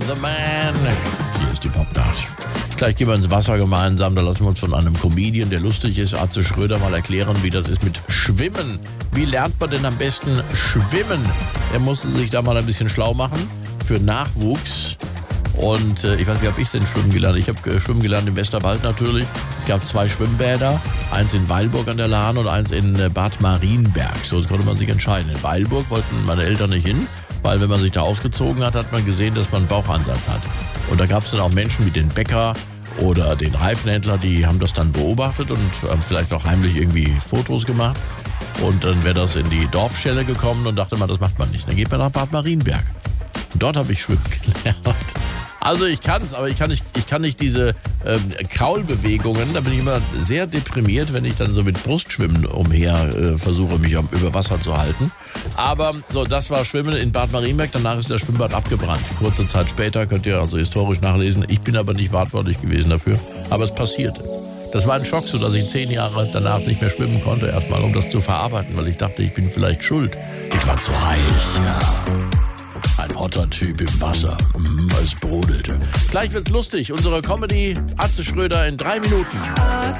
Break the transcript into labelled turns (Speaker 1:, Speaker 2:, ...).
Speaker 1: the man. Hier ist die Popnacht. Gleich gehen wir ins Wasser gemeinsam. Da lassen wir uns von einem Comedian, der lustig ist, Atze Schröder, mal erklären, wie das ist mit Schwimmen. Wie lernt man denn am besten schwimmen? Er musste sich da mal ein bisschen schlau machen für Nachwuchs. Und ich weiß nicht, wie habe ich denn schwimmen gelernt? Ich habe schwimmen gelernt im Westerwald natürlich. Es gab 2 Schwimmbäder, eins in Weilburg an der Lahn und eins in Bad Marienberg. So, jetzt konnte man sich entscheiden. In Weilburg wollten meine Eltern nicht hin, weil wenn man sich da ausgezogen hat, hat man gesehen, dass man einen Bauchansatz hat. Und da gab es dann auch Menschen wie den Bäcker oder den Reifenhändler, die haben das dann beobachtet und haben vielleicht auch heimlich irgendwie Fotos gemacht. Und dann wäre das in die Dorfschelle gekommen und dachte man, das macht man nicht. Dann geht man nach Bad Marienberg. Und dort habe ich schwimmen gelernt. Also ich kann es, aber ich kann nicht diese Kraulbewegungen. Da bin ich immer sehr deprimiert, wenn ich dann so mit Brustschwimmen umher versuche, mich über Wasser zu halten. Aber so, das war Schwimmen in Bad Marienberg. Danach ist das Schwimmbad abgebrannt. Kurze Zeit später, könnt ihr also historisch nachlesen. Ich bin aber nicht verantwortlich gewesen dafür. Aber es passierte. Das war ein Schock, so dass ich 10 Jahre danach nicht mehr schwimmen konnte. Erstmal, um das zu verarbeiten, weil ich dachte, ich bin vielleicht schuld. Ich war zu heiß, ja. Ein hotter Typ im Wasser. Es brodelte. Gleich wird's lustig. Unsere Comedy Atze Schröder in 3 Minuten.